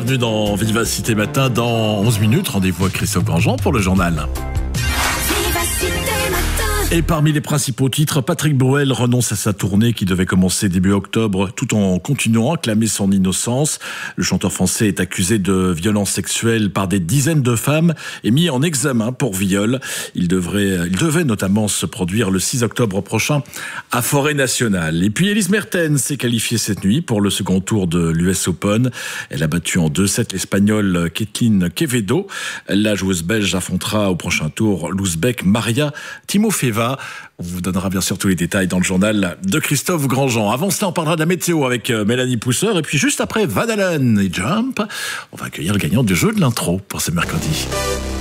bienvenue dans Vivacité Matin. Dans 11 minutes, rendez-vous à Christophe Grandjean pour le journal. Et parmi les principaux titres, Patrick Bruel renonce à sa tournée qui devait commencer début octobre tout en continuant à clamer son innocence. Le chanteur français est accusé de violences sexuelles par des dizaines de femmes et mis en examen pour viol. Il devait notamment se produire le 6 octobre prochain à Forêt Nationale. Et puis Elise Mertens s'est qualifiée cette nuit pour le second tour de l'US Open. Elle a battu en 2-7 l'Espagnole Katlyn Quevedo. La joueuse belge affrontera au prochain tour l'Ouzbek Maria Timofeeva. On vous donnera bien sûr tous les détails dans le journal de Christophe Grandjean. Avant cela, on parlera de la météo avec Mélanie Pousseur. Et puis juste après Van Halen et Jump, on va accueillir le gagnant du jeu de l'intro pour ce mercredi.